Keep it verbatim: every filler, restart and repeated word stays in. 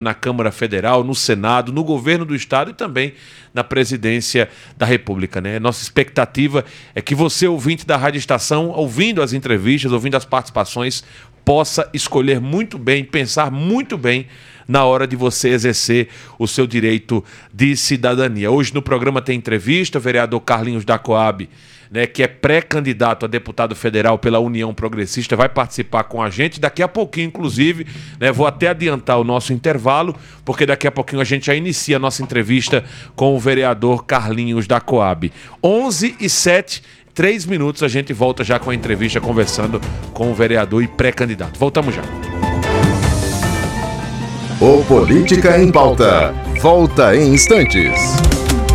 na Câmara Federal, no Senado, no governo do Estado e também na presidência da República, né? Nossa expectativa é que você, ouvinte da Rádio Estação, ouvindo as entrevistas, ouvindo as participações, possa escolher muito bem, pensar muito bem na hora de você exercer o seu direito de cidadania. Hoje no programa tem entrevista, o vereador Carlinhos da Coab, né, que é pré-candidato a deputado federal pela União Progressista, vai participar com a gente daqui a pouquinho, inclusive, né, vou até adiantar o nosso intervalo, porque daqui a pouquinho a gente já inicia a nossa entrevista com o vereador Carlinhos da Coab. onze e sete, três minutos, a gente volta já com a entrevista conversando com o vereador e pré-candidato. Voltamos já. O Política em Pauta volta em instantes.